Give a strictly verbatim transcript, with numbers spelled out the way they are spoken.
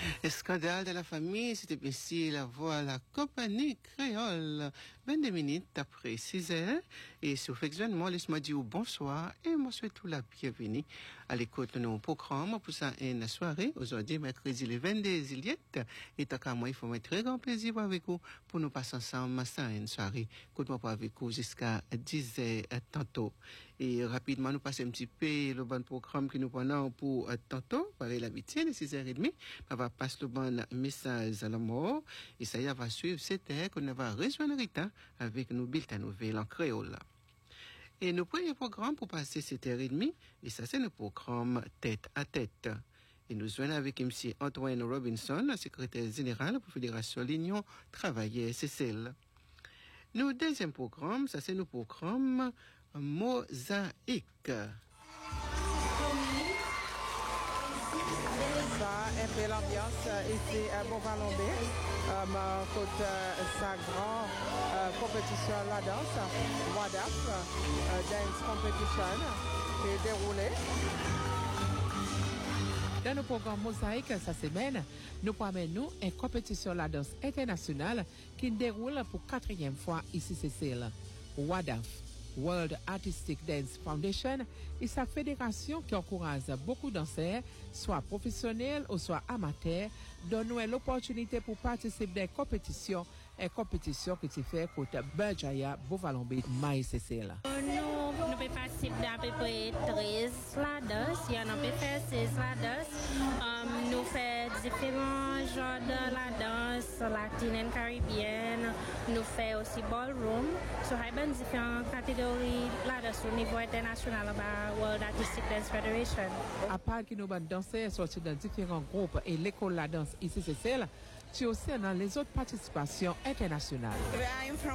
Scandale de la famille, c'était bien si la voix la compagnie créole. vingt-deux minutes après six heures. Et sur Fexvennement, laisse-moi dire bonsoir et moi souhaite tout la bienvenue à l'écoute de nos programmes pour ça une soirée. Aujourd'hui, mercredi, le vingt-deux juillet. Et tant qu'à moi, il faut mettre très grand plaisir avec vous pour nous passer ensemble ça une soirée. Écoute-moi pas avec vous jusqu'à dix heures tantôt. Et rapidement, nous passons un petit peu le bon programme que nous prenons pour tantôt, pareil l'habitude, de six heures trente. On va passer le bon message à la mort. Et ça y est, va suivre cette heure qu'on va rejoindre Rita avec nos bulletins nouvelles en créole. Et nos premiers programmes pour passer sept heures trente, et ça c'est le programme Tête à Tête. Et nous joignons avec M. Antoine Robinson, secrétaire général pour la Fédération l'Union Travailleurs S S L. Nos deuxième programme, ça c'est le programme Mosaïque. Ça, un peu l'ambiance ici à Beauvalombe, euh, côté sa grande euh, compétition la danse, WADAF, euh, Dance Competition, qui est déroulée. Dans le programme Mosaïque, cette semaine, nous promenons une compétition la danse internationale qui déroule pour quatrième fois ici C C L. WADAF, World Artistic Dance Foundation, est sa fédération qui encourage beaucoup de danseurs, soit professionnels ou soit amateurs, donne l'opportunité pour participer à des compétitions, et compétitions que tu fais côté Berjaya, Beauvalombe, Maïs C C L. Nous, nous pouvons participer à peu près treize la danse, il y en a peut faire seize la danse. Um, nous faisons différents genres de la danse, latine et caribéenne. Nous faisons aussi ballroom. So, il y a différentes catégories la danse au niveau international de la World Artistic Dance Federation. À part que nous avons dansé sortis dans différents groupes et l'école la danse ici C C L, tu es aussi dans les autres participations internationales.